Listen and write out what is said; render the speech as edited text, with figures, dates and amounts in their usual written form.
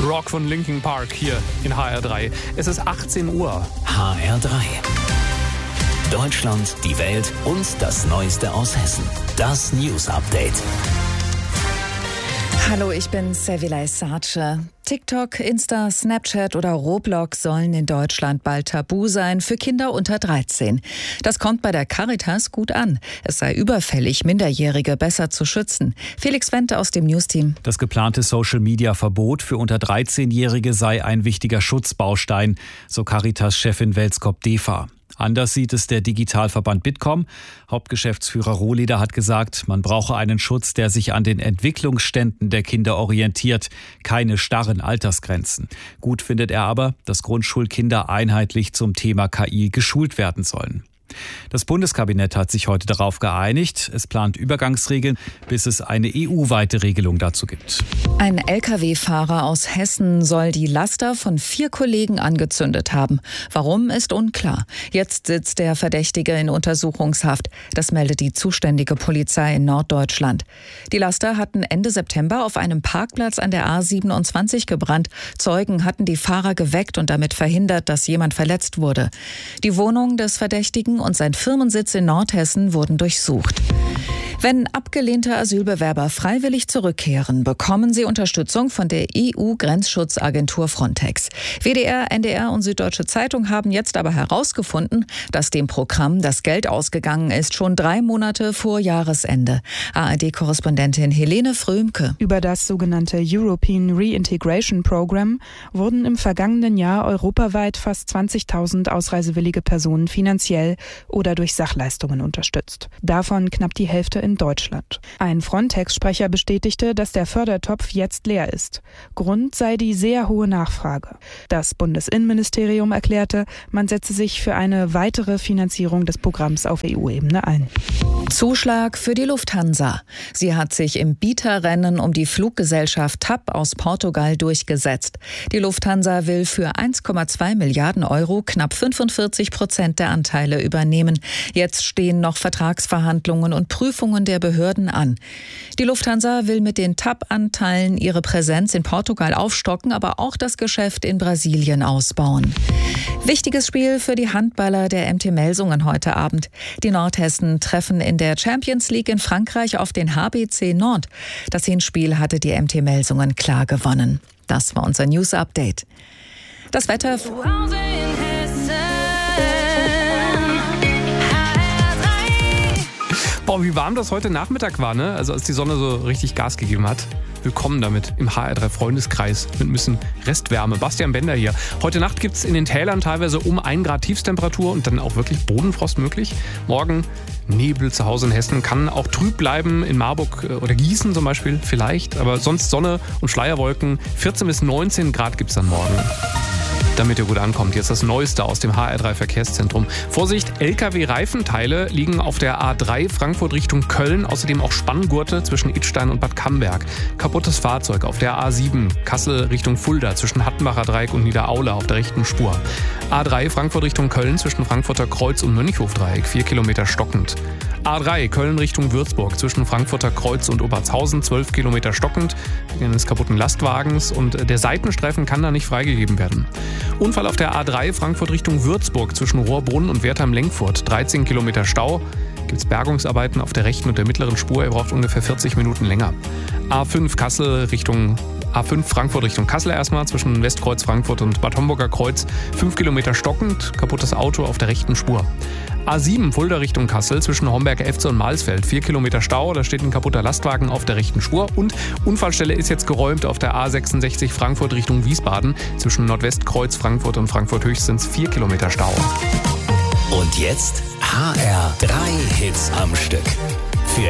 Rock von Linkin Park hier in HR3. Es ist 18 Uhr. HR3. Deutschland, die Welt und das Neueste aus Hessen. Das News Update. Hallo, ich bin Sevilay Sace. TikTok, Insta, Snapchat oder Roblox sollen in Deutschland bald tabu sein für Kinder unter 13. Das kommt bei der Caritas gut an. Es sei überfällig, Minderjährige besser zu schützen. Felix Wendt aus dem Newsteam. Das geplante Social-Media-Verbot für unter 13-Jährige sei ein wichtiger Schutzbaustein, so Caritas-Chefin Welskop-Defa. Anders sieht es der Digitalverband Bitkom. Hauptgeschäftsführer Rohleder hat gesagt, man brauche einen Schutz, der sich an den Entwicklungsständen der Kinder orientiert, keine starren Altersgrenzen. Gut findet er aber, dass Grundschulkinder einheitlich zum Thema KI geschult werden sollen. Das Bundeskabinett hat sich heute darauf geeinigt. Es plant Übergangsregeln, bis es eine EU-weite Regelung dazu gibt. Ein Lkw-Fahrer aus Hessen soll die Laster von 4 Kollegen angezündet haben. Warum, ist unklar. Jetzt sitzt der Verdächtige in Untersuchungshaft. Das meldet die zuständige Polizei in Norddeutschland. Die Laster hatten Ende September auf einem Parkplatz an der A27 gebrannt. Zeugen hatten die Fahrer geweckt und damit verhindert, dass jemand verletzt wurde. Die Wohnung des Verdächtigen und sein Firmensitz in Nordhessen wurden durchsucht. Wenn abgelehnte Asylbewerber freiwillig zurückkehren, bekommen sie Unterstützung von der EU-Grenzschutzagentur Frontex. WDR, NDR und Süddeutsche Zeitung haben jetzt aber herausgefunden, dass dem Programm das Geld ausgegangen ist, schon 3 Monate vor Jahresende. ARD-Korrespondentin Helene Frömke. Über das sogenannte European Reintegration Program wurden im vergangenen Jahr europaweit fast 20.000 ausreisewillige Personen finanziell oder durch Sachleistungen unterstützt. Davon knapp die Hälfte in Deutschland. Ein Frontex-Sprecher bestätigte, dass der Fördertopf jetzt leer ist. Grund sei die sehr hohe Nachfrage. Das Bundesinnenministerium erklärte, man setze sich für eine weitere Finanzierung des Programms auf EU-Ebene ein. Zuschlag für die Lufthansa. Sie hat sich im Bieterrennen um die Fluggesellschaft TAP aus Portugal durchgesetzt. Die Lufthansa will für 1,2 Milliarden Euro knapp 45% der Anteile übernehmen. Jetzt stehen noch Vertragsverhandlungen und Prüfungen der Behörden an. Die Lufthansa will mit den TAP-Anteilen ihre Präsenz in Portugal aufstocken, aber auch das Geschäft in Brasilien ausbauen. Wichtiges Spiel für die Handballer der MT Melsungen heute Abend. Die Nordhessen treffen in der Champions League in Frankreich auf den HBC Nantes. Das Hinspiel hatte die MT Melsungen klar gewonnen. Das war unser News Update. Das Wetter. Boah, wie warm das heute Nachmittag war, ne? Also als die Sonne so richtig Gas gegeben hat. Willkommen damit im HR3 Freundeskreis mit ein bisschen Restwärme. Bastian Bender hier. Heute Nacht gibt es in den Tälern teilweise um 1 Grad Tiefstemperatur und dann auch wirklich Bodenfrost möglich. Morgen Nebel zu Hause in Hessen, kann auch trüb bleiben in Marburg oder Gießen zum Beispiel vielleicht. Aber sonst Sonne und Schleierwolken. 14 bis 19 Grad gibt es dann morgen. Damit ihr gut ankommt, jetzt das Neueste aus dem HR3 Verkehrszentrum. Vorsicht, Lkw-Reifenteile liegen auf der A3 Frankfurt Richtung Köln. Außerdem auch Spanngurte zwischen Idstein und Bad Camberg. Kaputtes Fahrzeug auf der A7 Kassel Richtung Fulda zwischen Hattenbacher Dreieck und Niederaula auf der rechten Spur. A3 Frankfurt Richtung Köln zwischen Frankfurter Kreuz und Mönchhofdreieck 4 Kilometer stockend. A3 Köln Richtung Würzburg zwischen Frankfurter Kreuz und Obertshausen 12 Kilometer stockend wegen eines kaputten Lastwagens und der Seitenstreifen kann da nicht freigegeben werden. Unfall auf der A3 Frankfurt Richtung Würzburg zwischen Rohrbrunn und Wertheim-Lenkfurt 13 Kilometer Stau. Gibt es Bergungsarbeiten auf der rechten und der mittleren Spur. Ihr braucht ungefähr 40 Minuten länger. A5 Frankfurt Richtung Kassel erstmal zwischen Westkreuz Frankfurt und Bad Homburger Kreuz 5 Kilometer stockend, kaputtes Auto auf der rechten Spur. A7 Fulda Richtung Kassel zwischen Homberg-Efze und Mahlsfeld 4 Kilometer Stau, da steht ein kaputter Lastwagen auf der rechten Spur und Unfallstelle ist jetzt geräumt auf der A66 Frankfurt Richtung Wiesbaden zwischen Nordwestkreuz Frankfurt und Frankfurt Höchstens 4 Kilometer Stau. Und jetzt HR3 Hits am Stück.